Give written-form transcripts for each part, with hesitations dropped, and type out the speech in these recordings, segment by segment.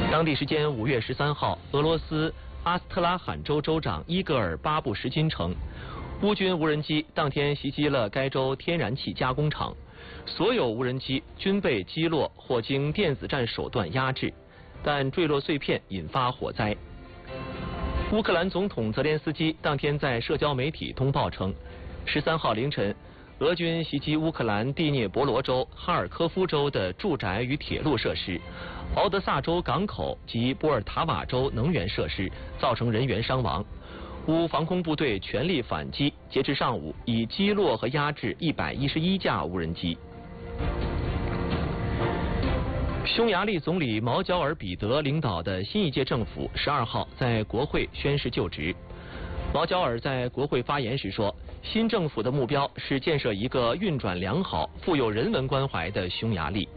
当地时间5月13号，俄罗斯阿斯特拉罕州州长伊戈尔·巴布什金称，乌军无人机当天袭击了该州天然气加工厂，所有无人机均被击落或经电子战手段压制，但坠落碎片引发火灾。乌克兰总统泽连斯基当天在社交媒体通报称，13号凌晨，俄军袭击乌克兰第聂伯罗州、哈尔科夫州的住宅与铁路设施，敖德萨州港口及波尔塔瓦州能源设施，造成人员伤亡。乌防空部队全力反击，截至上午已击落和压制111架无人机。匈牙利总理毛焦尔彼得领导的新一届政府12号在国会宣誓就职。毛焦尔在国会发言时说，新政府的目标是建设一个运转良好、富有人文关怀的匈牙利。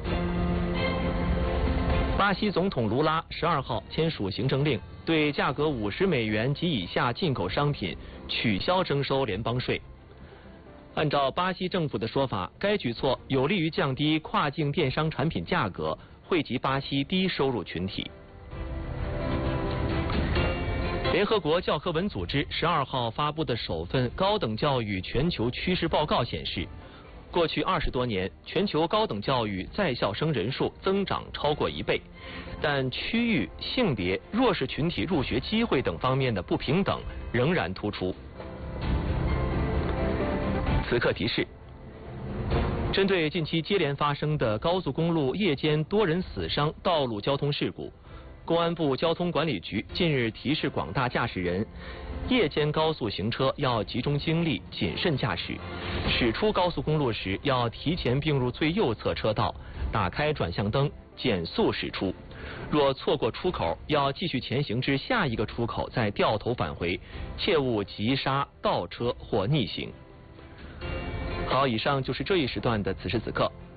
巴西总统卢拉12号签署行政令，对价格$50及以下进口商品取消征收联邦税。按照巴西政府的说法，该举措有利于降低跨境电商产品价格，惠及巴西低收入群体。联合国教科文组织12号发布的首份高等教育全球趋势报告显示，过去20多年，全球高等教育在校生人数增长超过1倍，但区域、性别、弱势群体入学机会等方面的不平等仍然突出。此刻提示：针对近期接连发生的高速公路夜间多人死伤道路交通事故，公安部交通管理局近日提示广大驾驶人，夜间高速行车要集中精力谨慎驾驶，驶出高速公路时要提前并入最右侧车道，打开转向灯，减速驶出。若错过出口，要继续前行至下一个出口再掉头返回，切勿急刹、倒车或逆行。好，以上就是这一时段的此时此刻。